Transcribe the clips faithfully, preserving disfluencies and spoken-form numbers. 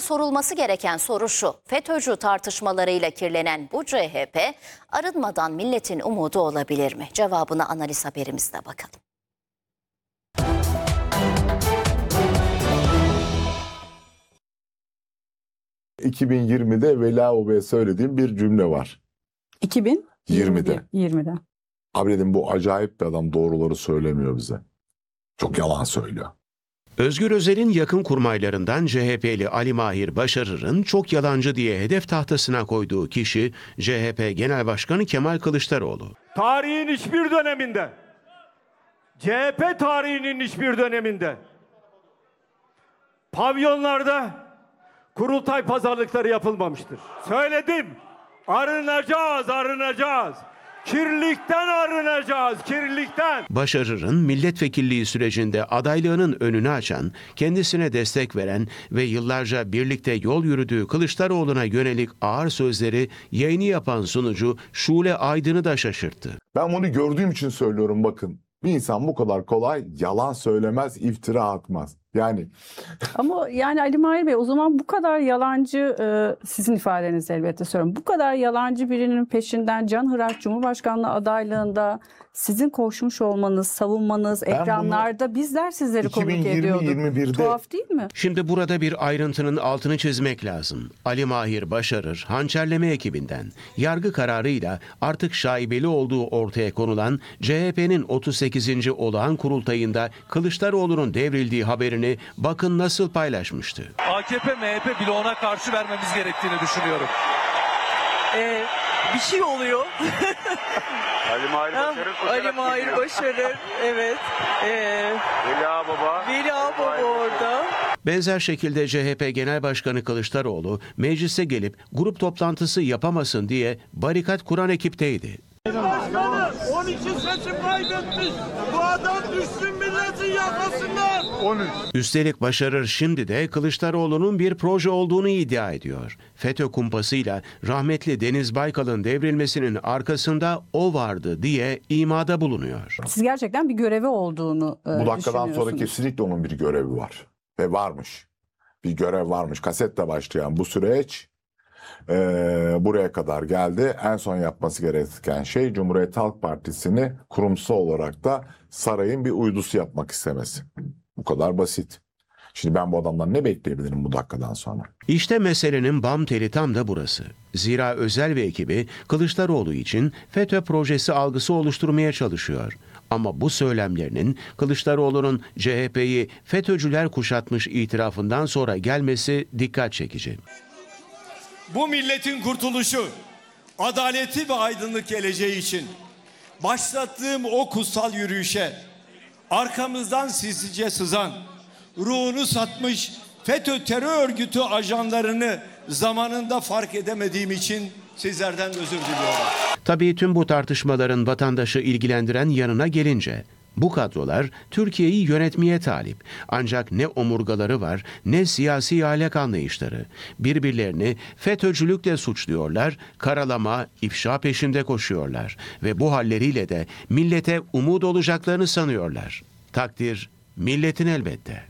Aslında sorulması gereken soru şu: FETÖ'cü tartışmalarıyla kirlenen bu C H P arınmadan milletin umudu olabilir mi? Cevabına analiz haberimizde bakalım. iki bin yirmide Veli Ağabey'e söylediğim bir cümle var. iki bin yirmide. yirmide. Abi dedim, bu acayip bir adam, doğruları söylemiyor bize. Çok yalan söylüyor. Özgür Özel'in yakın kurmaylarından C H P'li Ali Mahir Başarır'ın çok yalancı diye hedef tahtasına koyduğu kişi C H P Genel Başkanı Kemal Kılıçdaroğlu. Tarihin hiçbir döneminde, C H P tarihinin hiçbir döneminde pavyonlarda kurultay pazarlıkları yapılmamıştır. Söyledim, arınacağız, arınacağız. Kirlilikten arınacağız, kirlilikten. Başarır'ın milletvekilliği sürecinde adaylığının önünü açan, kendisine destek veren ve yıllarca birlikte yol yürüdüğü Kılıçdaroğlu'na yönelik ağır sözleri yayını yapan sunucu Şule Aydın'ı da şaşırttı. Ben bunu gördüğüm için söylüyorum, bakın. Bir insan bu kadar kolay yalan söylemez, iftira atmaz. Yani Ama yani Ali Mahir Bey, o zaman bu kadar yalancı, e, sizin ifadeniz elbette söylüyorum, bu kadar yalancı birinin peşinden canhıraş Cumhurbaşkanlığı adaylığında sizin koşmuş olmanız, savunmanız, Ben ekranlarda bizler sizleri konuk iki bin yirmi ediyorduk. yirmi birde Tuhaf değil mi? Şimdi burada bir ayrıntının altını çizmek lazım. Ali Mahir Başarır, hançerleme ekibinden yargı kararıyla artık şaibeli olduğu ortaya konulan C H P'nin otuz sekizinci olağan kurultayında Kılıçdaroğlu'nun devrildiği haberini bakın nasıl paylaşmıştı. A K P M H P bloğuna karşı vermemiz gerektiğini düşünüyorum. Ee, bir şey oluyor. Ali Mahir Başarır. Ali Mahir Başarır, evet. Ee, Veli Ağababa. Veli Ağababa orada. Benzer şekilde C H P Genel Başkanı Kılıçdaroğlu meclise gelip grup toplantısı yapamasın diye barikat kuran ekipteydi. Başkanım, on iki seçim kaybetmiş. Bu adam düşsün milletin yakasından. on üç. Üstelik Başarır şimdi de Kılıçdaroğlu'nun bir proje olduğunu iddia ediyor. FETÖ kumpasıyla rahmetli Deniz Baykal'ın devrilmesinin arkasında o vardı diye imada bulunuyor. Siz gerçekten bir görevi olduğunu e, bu dakikadan sonra düşünüyorsunuz. kesinlikle onun bir görevi var. Ve varmış. Bir görev varmış. Kasetle başlayan bu süreç e, buraya kadar geldi. En son yapması gereken şey Cumhuriyet Halk Partisi'ni kurumsal olarak da sarayın bir uydusu yapmak istemesi. Bu kadar basit. Şimdi ben bu adamdan ne bekleyebilirim bu dakikadan sonra? İşte meselenin bam teli tam da burası. Zira Özel ve ekibi Kılıçdaroğlu için FETÖ projesi algısı oluşturmaya çalışıyor. Ama bu söylemlerinin Kılıçdaroğlu'nun C H P'yi FETÖ'cüler kuşatmış itirafından sonra gelmesi dikkat çekici. Bu milletin kurtuluşu, adaleti ve aydınlık geleceği için başlattığım o kutsal yürüyüşe arkamızdan sinsice sızan, ruhunu satmış FETÖ terör örgütü ajanlarını zamanında fark edemediğim için sizlerden özür diliyorum. Tabii tüm bu tartışmaların vatandaşı ilgilendiren yanına gelince, bu kadrolar Türkiye'yi yönetmeye talip. Ancak ne omurgaları var ne siyasi ahlak anlayışları. Birbirlerini FETÖ'cülükle suçluyorlar, karalama, ifşa peşinde koşuyorlar. Ve bu halleriyle de millete umut olacaklarını sanıyorlar. Takdir milletin elbette.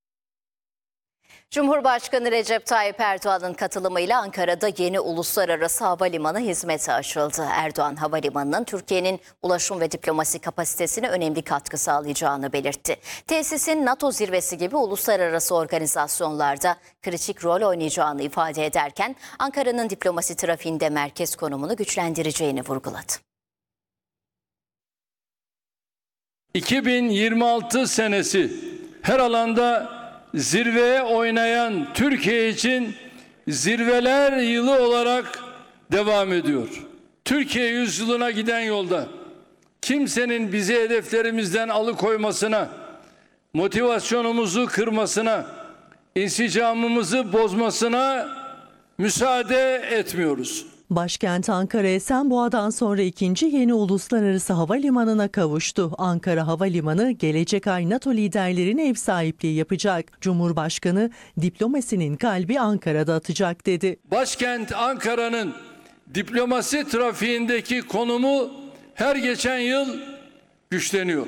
Cumhurbaşkanı Recep Tayyip Erdoğan'ın katılımıyla Ankara'da yeni uluslararası havalimanı hizmete açıldı. Erdoğan, havalimanının Türkiye'nin ulaşım ve diplomasi kapasitesine önemli katkı sağlayacağını belirtti. Tesisin NATO zirvesi gibi uluslararası organizasyonlarda kritik rol oynayacağını ifade ederken Ankara'nın diplomasi trafiğinde merkez konumunu güçlendireceğini vurguladı. iki bin yirmi altı senesi her alanda zirveye oynayan Türkiye için zirveler yılı olarak devam ediyor. Türkiye yüzyılına giden yolda kimsenin bizi hedeflerimizden alıkoymasına, motivasyonumuzu kırmasına, insicamımızı bozmasına müsaade etmiyoruz. Başkent Ankara Esenboğa'dan sonra ikinci yeni uluslararası havalimanına kavuştu. Ankara Havalimanı gelecek ay NATO liderlerine ev sahipliği yapacak. Cumhurbaşkanı diplomasinin kalbi Ankara'da atacak dedi. Başkent Ankara'nın diplomasi trafiğindeki konumu her geçen yıl güçleniyor.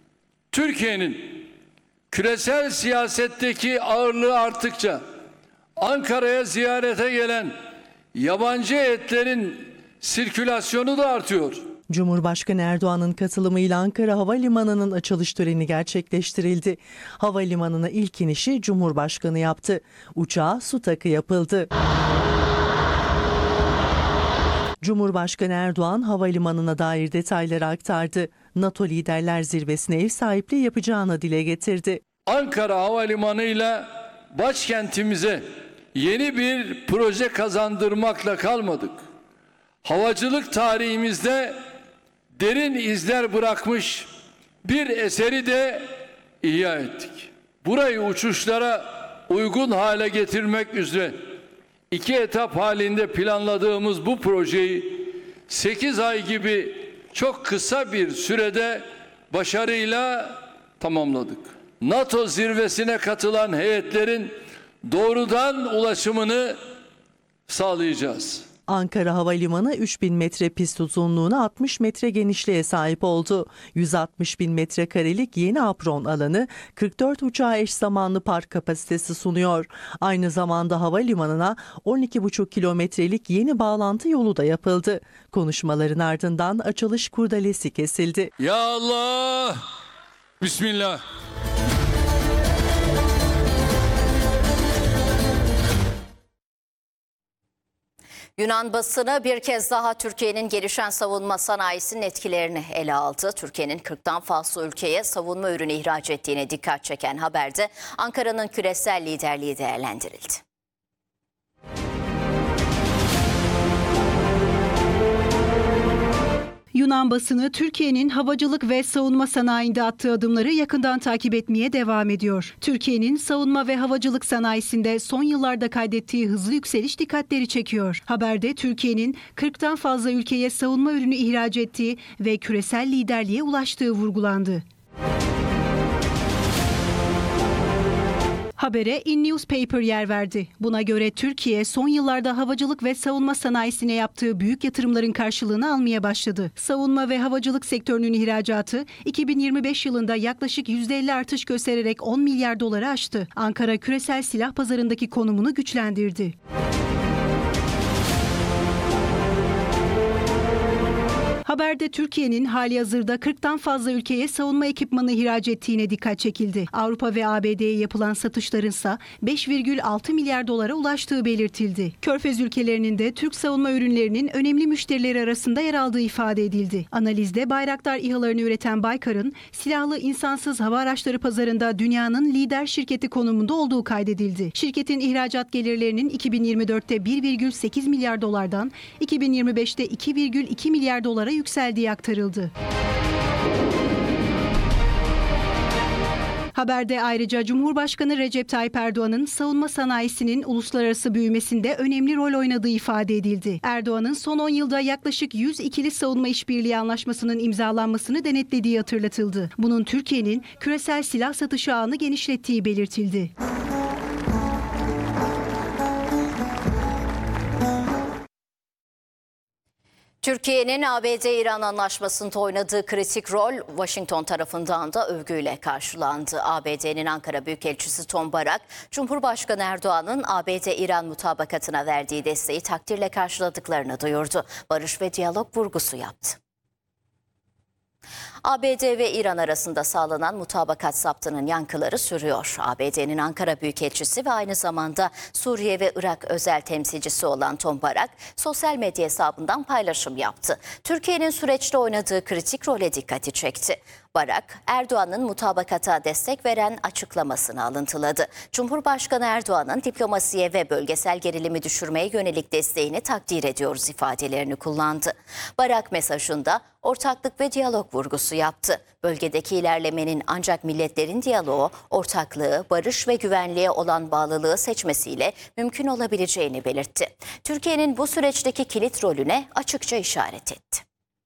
Türkiye'nin küresel siyasetteki ağırlığı arttıkça Ankara'ya ziyarete gelen yabancı heyetlerin sirkülasyonu da artıyor. Cumhurbaşkanı Erdoğan'ın katılımıyla Ankara Havalimanı'nın açılış töreni gerçekleştirildi. Havalimanına ilk inişi Cumhurbaşkanı yaptı. Uçağa su takı yapıldı. Cumhurbaşkanı Erdoğan havalimanına dair detayları aktardı. NATO Liderler Zirvesi'ne ev sahipliği yapacağını dile getirdi. Ankara Havalimanı'yla başkentimize yeni bir proje kazandırmakla kalmadık. Havacılık tarihimizde derin izler bırakmış bir eseri de ihya ettik. Burayı uçuşlara uygun hale getirmek üzere iki etap halinde planladığımız bu projeyi sekiz ay gibi çok kısa bir sürede başarıyla tamamladık. NATO zirvesine katılan heyetlerin doğrudan ulaşımını sağlayacağız. Ankara Havalimanı üç bin metre pist uzunluğuna altmış metre genişliğe sahip oldu. yüz altmış bin metrekarelik yeni apron alanı kırk dört uçağa eş zamanlı park kapasitesi sunuyor. Aynı zamanda havalimanına on iki buçuk kilometrelik yeni bağlantı yolu da yapıldı. Konuşmaların ardından açılış kurdelesi kesildi. Ya Allah! Bismillah! Yunan basını bir kez daha Türkiye'nin gelişen savunma sanayisinin etkilerini ele aldı. Türkiye'nin kırktan fazla ülkeye savunma ürünü ihraç ettiğine dikkat çeken haberde Ankara'nın küresel liderliği değerlendirildi. Yunan basını Türkiye'nin havacılık ve savunma sanayinde attığı adımları yakından takip etmeye devam ediyor. Türkiye'nin savunma ve havacılık sanayisinde son yıllarda kaydettiği hızlı yükseliş dikkatleri çekiyor. Haberde Türkiye'nin kırktan fazla ülkeye savunma ürünü ihraç ettiği ve küresel liderliğe ulaştığı vurgulandı. Habere In-Newspaper yer verdi. Buna göre Türkiye son yıllarda havacılık ve savunma sanayisine yaptığı büyük yatırımların karşılığını almaya başladı. Savunma ve havacılık sektörünün ihracatı iki bin yirmi beş yılında yaklaşık yüzde elli artış göstererek on milyar doları aştı. Ankara küresel silah pazarındaki konumunu güçlendirdi. Haberde Türkiye'nin halihazırda kırktan fazla ülkeye savunma ekipmanı ihraç ettiğine dikkat çekildi. Avrupa ve A B D'ye yapılan satışların ise beş virgül altı milyar dolara ulaştığı belirtildi. Körfez ülkelerinin de Türk savunma ürünlerinin önemli müşterileri arasında yer aldığı ifade edildi. Analizde Bayraktar İHA'larını üreten Baykar'ın silahlı insansız hava araçları pazarında dünyanın lider şirketi konumunda olduğu kaydedildi. Şirketin ihracat gelirlerinin iki bin yirmi dörtte bir virgül sekiz milyar dolardan iki bin yirmi beşte iki virgül iki milyar dolara yükseldiği aktarıldı. Haberde ayrıca Cumhurbaşkanı Recep Tayyip Erdoğan'ın savunma sanayisinin uluslararası büyümesinde önemli rol oynadığı ifade edildi. Erdoğan'ın son on yılda yaklaşık yüz ikili savunma işbirliği anlaşmasının imzalanmasını denetlediği hatırlatıldı. Bunun Türkiye'nin küresel silah satışı ağını genişlettiği belirtildi. Türkiye'nin A B D-İran anlaşmasında oynadığı kritik rol Washington tarafından da övgüyle karşılandı. A B D'nin Ankara Büyükelçisi Tom Barak, Cumhurbaşkanı Erdoğan'ın A B D-İran mutabakatına verdiği desteği takdirle karşıladıklarını duyurdu. Barış ve diyalog vurgusu yaptı. A B D ve İran arasında sağlanan mutabakat saptının yankıları sürüyor. A B D'nin Ankara Büyükelçisi ve aynı zamanda Suriye ve Irak özel temsilcisi olan Tom Barak sosyal medya hesabından paylaşım yaptı. Türkiye'nin süreçte oynadığı kritik role dikkati çekti. Barak, Erdoğan'ın mutabakata destek veren açıklamasını alıntıladı. Cumhurbaşkanı Erdoğan'ın diplomasiye ve bölgesel gerilimi düşürmeye yönelik desteğini takdir ediyoruz ifadelerini kullandı. Barak mesajında ortaklık ve diyalog vurgusu yaptı. Bölgedeki ilerlemenin ancak milletlerin diyaloğu, ortaklığı, barış ve güvenliğe olan bağlılığı seçmesiyle mümkün olabileceğini belirtti. Türkiye'nin bu süreçteki kilit rolüne açıkça işaret etti.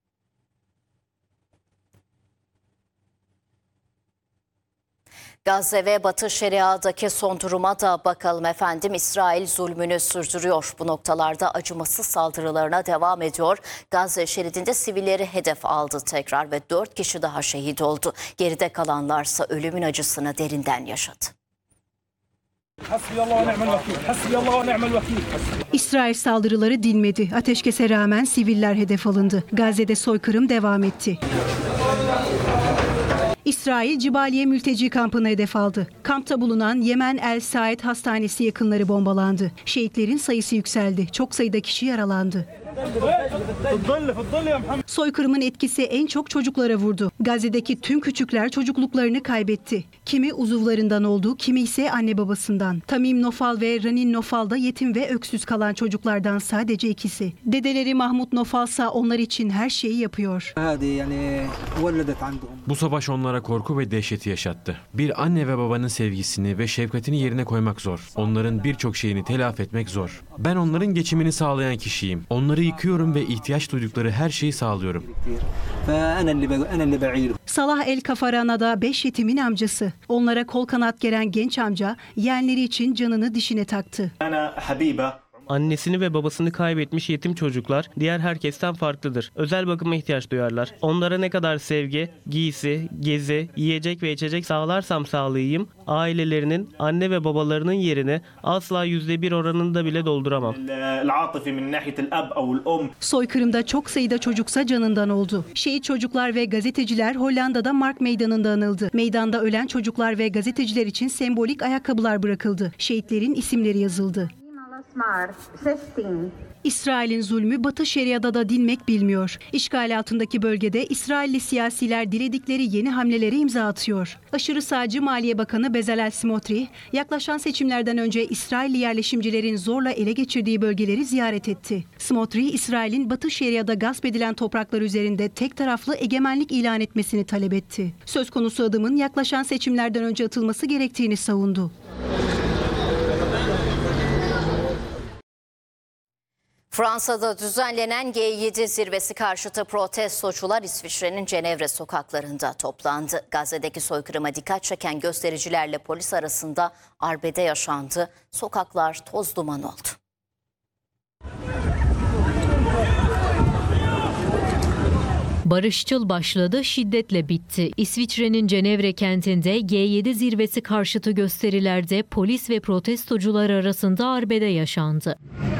Gazze ve Batı Şeria'daki son duruma da bakalım efendim. İsrail zulmünü sürdürüyor. Bu noktalarda acımasız saldırılarına devam ediyor. Gazze şeridinde sivilleri hedef aldı tekrar ve dört kişi daha şehit oldu. Geride kalanlarsa ölümün acısını derinden yaşadı. İsrail saldırıları dinmedi. Ateşkese rağmen siviller hedef alındı. Gazze'de soykırım devam etti. İsrail, Cibaliye mülteci kampını hedef aldı. Kampta bulunan Yemen El Said Hastanesi yakınları bombalandı. Şehitlerin sayısı yükseldi. Çok sayıda kişi yaralandı. Soykırımın etkisi en çok çocuklara vurdu. Gazze'deki tüm küçükler çocukluklarını kaybetti. Kimi uzuvlarından oldu, kimi ise anne babasından. Tamim Nofal ve Ranin Nofal da yetim ve öksüz kalan çocuklardan sadece ikisi. Dedeleri Mahmut Nofal ise onlar için her şeyi yapıyor. Bu savaş onlara korku ve dehşeti yaşattı. Bir anne ve babanın sevgisini ve şefkatini yerine koymak zor. Onların birçok şeyini telafi etmek zor. Ben onların geçimini sağlayan kişiyim. Onları yıkıyorum ve ihtiyaç duydukları her şeyi sağlıyorum. Salah El Kafarana da beş yetimin amcası. Onlara kol kanat gelen genç amca yeğenleri için canını dişine taktı. Annesini ve babasını kaybetmiş yetim çocuklar diğer herkesten farklıdır. Özel bakıma ihtiyaç duyarlar. Onlara ne kadar sevgi, giysi, gezi, yiyecek ve içecek sağlarsam sağlayayım, ailelerinin, anne ve babalarının yerini asla yüzde bir oranında bile dolduramam. Soykırımda çok sayıda çocuksa canından oldu. Şehit çocuklar ve gazeteciler Hollanda'da Mark Meydanı'nda anıldı. Meydanda ölen çocuklar ve gazeteciler için sembolik ayakkabılar bırakıldı. Şehitlerin isimleri yazıldı. İsrail'in zulmü Batı Şeria'da da dinmek bilmiyor. İşgal altındaki bölgede İsrailli siyasiler diledikleri yeni hamlelere imza atıyor. Aşırı sağcı Maliye Bakanı Bezalel Smotrich, yaklaşan seçimlerden önce İsrailli yerleşimcilerin zorla ele geçirdiği bölgeleri ziyaret etti. Smotrich, İsrail'in Batı Şeria'da gasp edilen topraklar üzerinde tek taraflı egemenlik ilan etmesini talep etti. Söz konusu adımın yaklaşan seçimlerden önce atılması gerektiğini savundu. Fransa'da düzenlenen G yedi zirvesi karşıtı protestocular İsviçre'nin Cenevre sokaklarında toplandı. Gazze'deki soykırıma dikkat çeken göstericilerle polis arasında arbede yaşandı. Sokaklar toz duman oldu. Barışçıl başladı, şiddetle bitti. İsviçre'nin Cenevre kentinde G yedi zirvesi karşıtı gösterilerde polis ve protestocular arasında arbede yaşandı.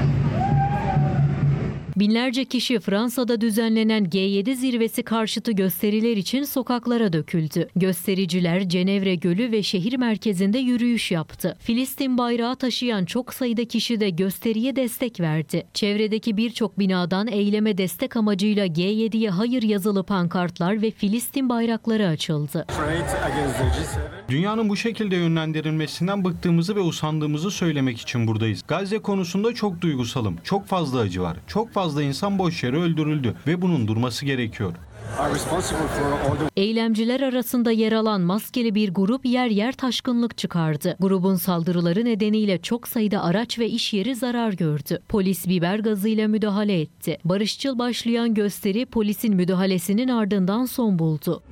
Binlerce kişi Fransa'da düzenlenen G yedi zirvesi karşıtı gösteriler için sokaklara döküldü. Göstericiler Cenevre Gölü ve şehir merkezinde yürüyüş yaptı. Filistin bayrağı taşıyan çok sayıda kişi de gösteriye destek verdi. Çevredeki birçok binadan eyleme destek amacıyla G yediye hayır yazılı pankartlar ve Filistin bayrakları açıldı. Dünyanın bu şekilde yönlendirilmesinden bıktığımızı ve usandığımızı söylemek için buradayız. Gazze konusunda çok duygusalım. Çok fazla acı var. Çok fazla insan boş yere öldürüldü ve bunun durması gerekiyor. Eylemciler arasında yer alan maskeli bir grup yer yer taşkınlık çıkardı. Grubun saldırıları nedeniyle çok sayıda araç ve iş yeri zarar gördü. Polis biber gazıyla müdahale etti. Barışçıl başlayan gösteri polisin müdahalesinin ardından son buldu.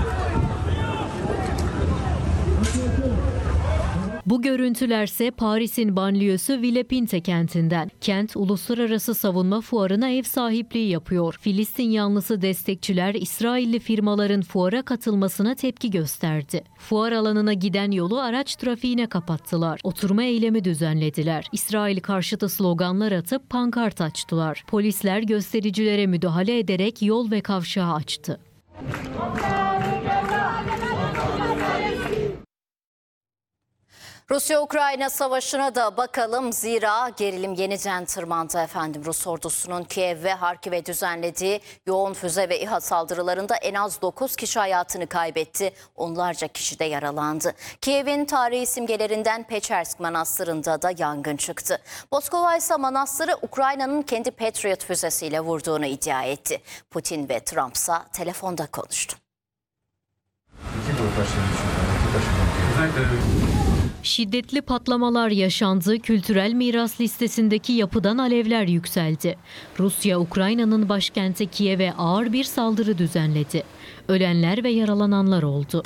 Bu görüntülerse Paris'in banliyösü Villepinte kentinden. Kent, uluslararası savunma fuarına ev sahipliği yapıyor. Filistin yanlısı destekçiler İsrailli firmaların fuara katılmasına tepki gösterdi. Fuar alanına giden yolu araç trafiğine kapattılar. Oturma eylemi düzenlediler. İsrail karşıtı sloganlar atıp pankart açtılar. Polisler göstericilere müdahale ederek yol ve kavşağı açtı. Rusya-Ukrayna savaşına da bakalım, zira gerilim yeniden tırmandı efendim. Rus ordusunun Kiev ve Harkiv'e düzenlediği yoğun füze ve İHA saldırılarında en az dokuz kişi hayatını kaybetti. Onlarca kişi de yaralandı. Kiev'in tarihi simgelerinden Pechersk Manastırı'nda da yangın çıktı. Moskova ise manastırı Ukrayna'nın kendi Patriot füzesiyle vurduğunu iddia etti. Putin ve Trump ise telefonda konuştu. Şiddetli patlamalar yaşandı, kültürel miras listesindeki yapıdan alevler yükseldi. Rusya, Ukrayna'nın başkenti Kiev'e ağır bir saldırı düzenledi. Ölenler ve yaralananlar oldu.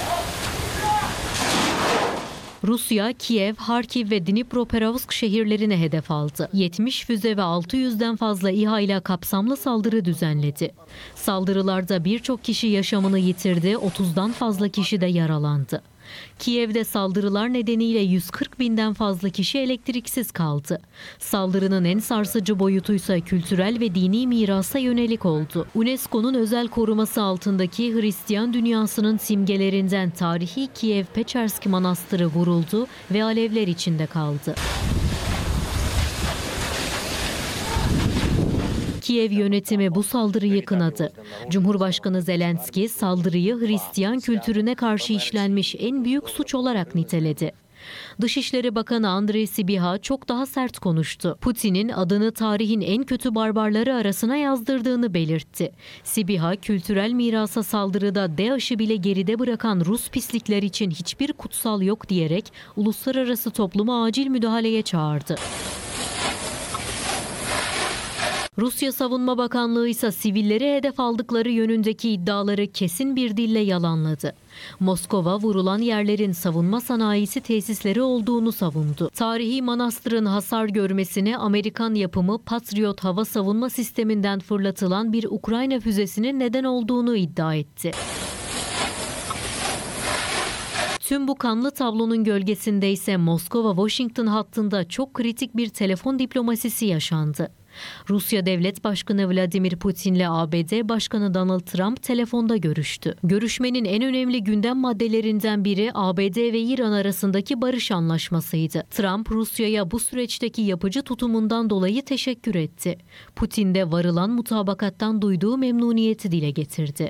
Rusya, Kiev, Harkiv ve Dnipropetrovsk şehirlerine hedef aldı. yetmiş füze ve altı yüzden fazla İHA ile kapsamlı saldırı düzenledi. Saldırılarda birçok kişi yaşamını yitirdi, otuzdan fazla kişi de yaralandı. Kiev'de saldırılar nedeniyle yüz kırk binden fazla kişi elektriksiz kaldı. Saldırının en sarsıcı boyutuysa kültürel ve dini mirasa yönelik oldu. UNESCO'nun özel koruması altındaki Hristiyan dünyasının simgelerinden tarihi Kiev-Pechersk Manastırı vuruldu ve alevler içinde kaldı. Kiev yönetimi bu saldırıyı kınadı. Cumhurbaşkanı Zelenski saldırıyı Hristiyan kültürüne karşı işlenmiş en büyük suç olarak niteledi. Dışişleri Bakanı Andrei Sybiha çok daha sert konuştu. Putin'in adını tarihin en kötü barbarları arasına yazdırdığını belirtti. Sybiha, kültürel mirasa saldırıda DAEŞ'ı bile geride bırakan Rus pislikler için hiçbir kutsal yok diyerek uluslararası toplumu acil müdahaleye çağırdı. Rusya Savunma Bakanlığı ise sivilleri hedef aldıkları yönündeki iddiaları kesin bir dille yalanladı. Moskova vurulan yerlerin savunma sanayisi tesisleri olduğunu savundu. Tarihi manastırın hasar görmesine Amerikan yapımı Patriot hava savunma sisteminden fırlatılan bir Ukrayna füzesinin neden olduğunu iddia etti. Tüm bu kanlı tablonun gölgesinde ise Moskova-Washington hattında çok kritik bir telefon diplomasisi yaşandı. Rusya Devlet Başkanı Vladimir Putin ile A B D Başkanı Donald Trump telefonda görüştü. Görüşmenin en önemli gündem maddelerinden biri A B D ve İran arasındaki barış anlaşmasıydı. Trump, Rusya'ya bu süreçteki yapıcı tutumundan dolayı teşekkür etti. Putin de varılan mutabakattan duyduğu memnuniyeti dile getirdi.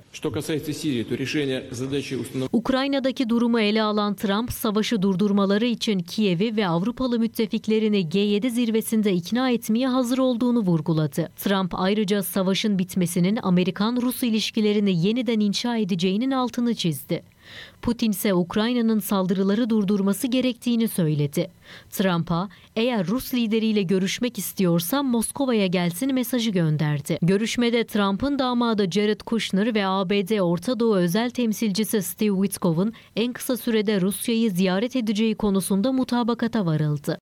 Ukrayna'daki durumu ele alan Trump, savaşı durdurmaları için Kiev'i ve Avrupalı müttefiklerini G yedi zirvesinde ikna etmeye hazır olduğunu vurguladı. Trump ayrıca savaşın bitmesinin Amerikan-Rus ilişkilerini yeniden inşa edeceğinin altını çizdi. Putin ise Ukrayna'nın saldırıları durdurması gerektiğini söyledi. Trump'a eğer Rus lideriyle görüşmek istiyorsa Moskova'ya gelsin mesajı gönderdi. Görüşmede Trump'ın damadı Jared Kushner ve A B D Orta Doğu özel temsilcisi Steve Witkoff'un en kısa sürede Rusya'yı ziyaret edeceği konusunda mutabakata varıldı.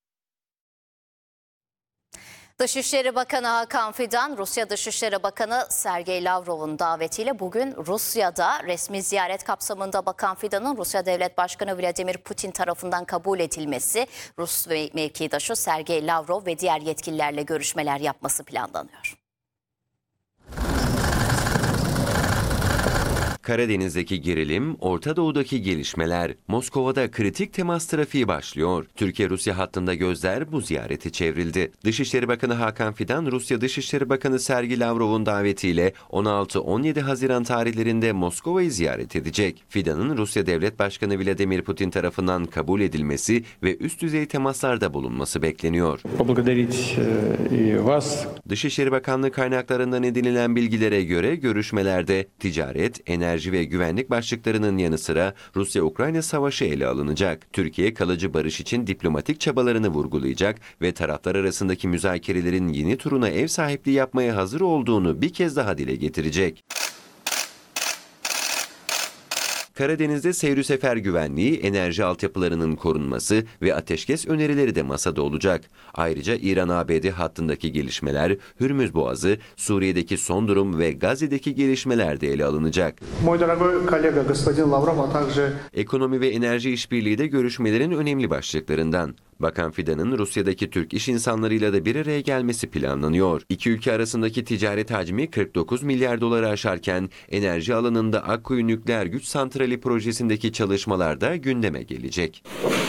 Dışişleri Bakanı Hakan Fidan, Rusya Dışişleri Bakanı Sergey Lavrov'un davetiyle bugün Rusya'da resmi ziyaret kapsamında Bakan Fidan'ın Rusya Devlet Başkanı Vladimir Putin tarafından kabul edilmesi, Rus mevkidaşı Sergey Lavrov ve diğer yetkililerle görüşmeler yapması planlanıyor. Karadeniz'deki gerilim, Orta Doğu'daki gelişmeler, Moskova'da kritik temas trafiği başlıyor. Türkiye-Rusya hattında gözler bu ziyarete çevrildi. Dışişleri Bakanı Hakan Fidan, Rusya Dışişleri Bakanı Sergey Lavrov'un davetiyle on altı on yedi Haziran tarihlerinde Moskova'yı ziyaret edecek. Fidan'ın Rusya Devlet Başkanı Vladimir Putin tarafından kabul edilmesi ve üst düzey temaslarda bulunması bekleniyor. Dışişleri Bakanlığı kaynaklarından edinilen bilgilere göre görüşmelerde ticaret, enerji ve güvenlik başlıklarının yanı sıra Rusya-Ukrayna savaşı ele alınacak. Türkiye kalıcı barış için diplomatik çabalarını vurgulayacak ve taraflar arasındaki müzakerelerin yeni turuna ev sahipliği yapmaya hazır olduğunu bir kez daha dile getirecek. Karadeniz'de seyri sefer güvenliği, enerji altyapılarının korunması ve ateşkes önerileri de masada olacak. Ayrıca İran-A B D hattındaki gelişmeler, Hürmüz Boğazı, Suriye'deki son durum ve Gazze'deki gelişmeler de ele alınacak. Ekonomi ve enerji işbirliği de görüşmelerin önemli başlıklarından. Bakan Fidan'ın Rusya'daki Türk iş insanlarıyla da bir araya gelmesi planlanıyor. İki ülke arasındaki ticaret hacmi kırk dokuz milyar doları aşarken enerji alanında Akkuyu Nükleer Güç Santrali projesindeki çalışmalar da gündeme gelecek.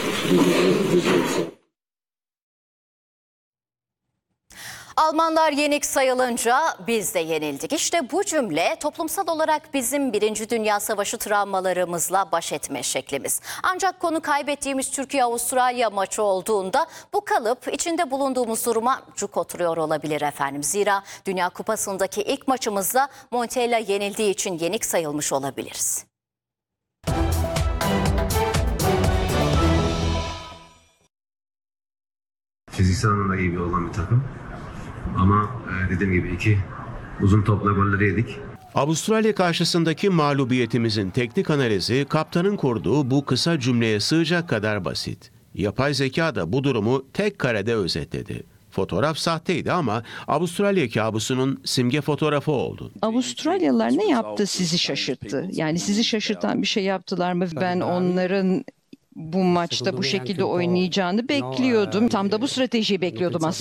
Almanlar yenik sayılınca biz de yenildik. İşte bu cümle toplumsal olarak bizim Birinci Dünya Savaşı travmalarımızla baş etme şeklimiz. Ancak konu kaybettiğimiz Türkiye-Avustralya maçı olduğunda bu kalıp içinde bulunduğumuz duruma cuk oturuyor olabilir efendim. Zira Dünya Kupası'ndaki ilk maçımızda Montella yenildiği için yenik sayılmış olabiliriz. Fiziksel anlamda iyi bir olan bir takım. Ama dediğim gibi iki uzun topla golleri yedik. Avustralya karşısındaki mağlubiyetimizin teknik analizi kaptanın kurduğu bu kısa cümleye sığacak kadar basit. Yapay zeka da bu durumu tek karede özetledi. Fotoğraf sahteydi ama Avustralya kabusunun simge fotoğrafı oldu. Avustralyalılar ne yaptı sizi şaşırttı? Yani sizi şaşırtan bir şey yaptılar mı? Ben onların bu maçta bu şekilde oynayacağını bekliyordum. Tam da bu stratejiyi bekliyordum aslında.